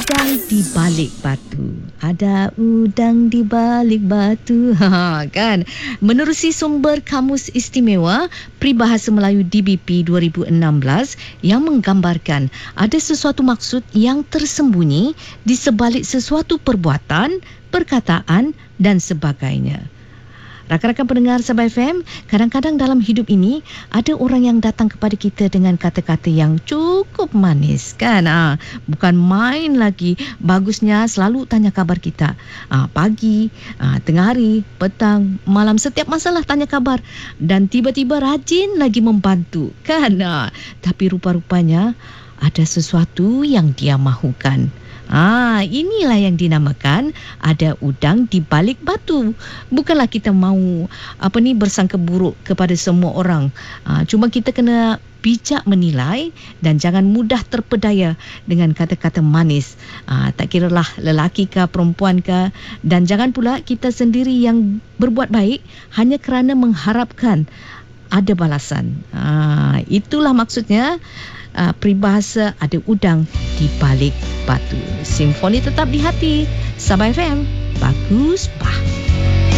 udang di balik batu. Ada udang di balik batu. Kan? Menerusi sumber Kamus Istimewa Peribahasa Melayu DBP 2016 yang menggambarkan ada sesuatu maksud yang tersembunyi di sebalik sesuatu perbuatan, perkataan dan sebagainya. Rakan-rakan pendengar Sabah FM, kadang-kadang dalam hidup ini ada orang yang datang kepada kita dengan kata-kata yang cukup manis, kan? Bukan main lagi. Bagusnya selalu tanya kabar kita. Pagi, tengah hari, petang, malam, setiap masalah tanya kabar. Dan tiba-tiba rajin lagi membantu, kan? Tapi rupa-rupanya ada sesuatu yang dia mahukan. Inilah yang dinamakan ada udang di balik batu. Bukanlah kita mahu bersangka buruk kepada semua orang. Cuma kita kena bijak menilai dan jangan mudah terpedaya dengan kata-kata manis. Tak kiralah lelaki ke perempuan ke, dan jangan pula kita sendiri yang berbuat baik hanya kerana mengharapkan ada balasan. Itulah maksudnya peribahasa ada udang di balik batu. Simfoni tetap di hati. Sabah FM, bagus bah.